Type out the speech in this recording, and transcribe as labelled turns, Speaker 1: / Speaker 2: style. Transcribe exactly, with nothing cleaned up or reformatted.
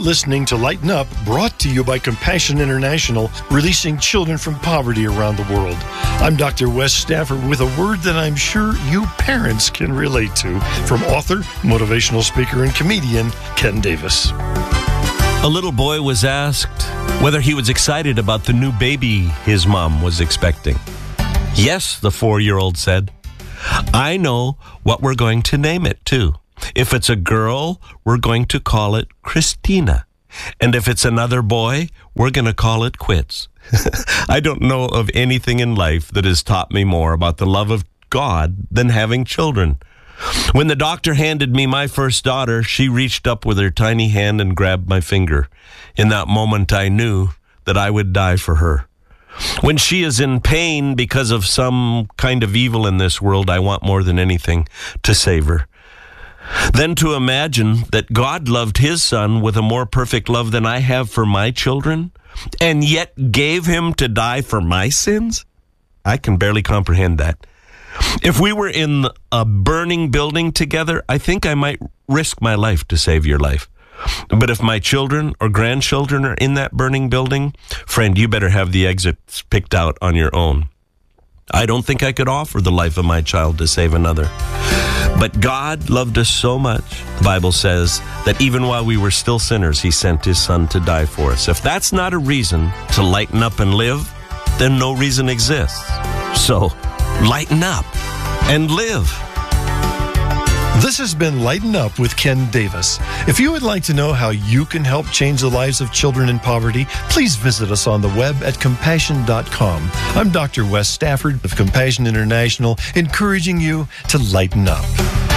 Speaker 1: listening to Lighten Up, brought to you by Compassion International, releasing children from poverty around the world. I'm Doctor Wes Stafford with a word that I'm sure you parents can relate to, from author, motivational speaker, and comedian Ken Davis.
Speaker 2: A little boy was asked whether he was excited about the new baby his mom was expecting. Yes, the four-year-old said. I know what we're going to name it, too. If it's a girl, we're going to call it Christina. And if it's another boy, we're going to call it quits. I don't know of anything in life that has taught me more about the love of God than having children. When the doctor handed me my first daughter, she reached up with her tiny hand and grabbed my finger. In that moment, I knew that I would die for her. When she is in pain because of some kind of evil in this world, I want more than anything to save her. Then to imagine that God loved his son with a more perfect love than I have for my children, and yet gave him to die for my sins? I can barely comprehend that. If we were in a burning building together, I think I might risk my life to save your life. But if my children or grandchildren are in that burning building, friend, you better have the exits picked out on your own. I don't think I could offer the life of my child to save another. But God loved us so much, the Bible says, that even while we were still sinners, he sent his son to die for us. If that's not a reason to lighten up and live, then no reason exists. So, lighten up and live.
Speaker 1: This has been Lighten Up with Ken Davis. If you would like to know how you can help change the lives of children in poverty, please visit us on the web at compassion dot com. I'm Doctor Wes Stafford of Compassion International, encouraging you to lighten up.